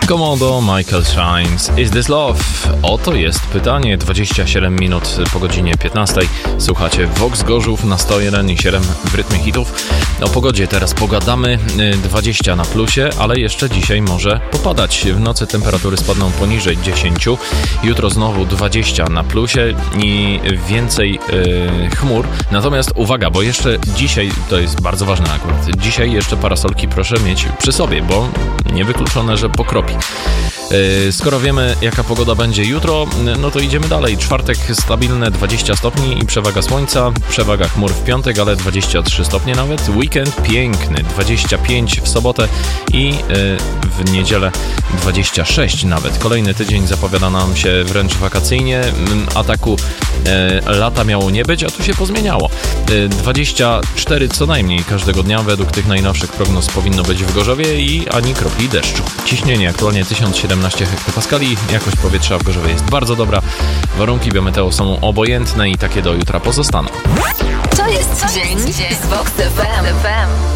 Komodo, Michael Shines, Is This Love? Oto jest pytanie. 27 minut po godzinie 15. Słuchacie Vox Gorzów na 101,7 w rytmie hitów. O pogodzie teraz pogadamy. 20 na plusie, ale jeszcze dzisiaj może popadać. W nocy temperatury spadną poniżej 10. Jutro znowu 20 na plusie i więcej chmur. Natomiast uwaga, bo jeszcze dzisiaj, to jest bardzo ważne akurat, dzisiaj jeszcze parasolki proszę mieć przy sobie, bo niewykluczone, że pokropi. Skoro wiemy, jaka pogoda będzie jutro, no to idziemy dalej. Czwartek stabilne 20 stopni i przewaga słońca, przewaga chmur w piątek, ale 23 stopnie nawet. Weekend piękny, 25 w sobotę i w niedzielę 26 nawet. Kolejny tydzień zapowiada nam się wręcz wakacyjnie. Ataku lata miało nie być, a tu się pozmieniało. 24 co najmniej każdego dnia według tych najnowszych prognoz powinno być w Gorzowie i ani kropli deszczu. Ciśnienie aktualnie 1017 hektopaskali, jakość powietrza w Gorzowie jest bardzo dobra, warunki biometeo są obojętne i takie do jutra pozostaną. To jest dzień z Vox FM.